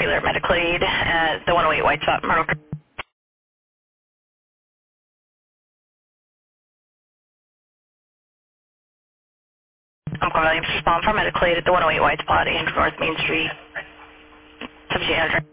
Wheeler Medical Aid at the 108 White Spot, Myrtle Creek. I'm calling to respond for Medical Aid at the 108 White Spot, Andrew North Main Street, 1700.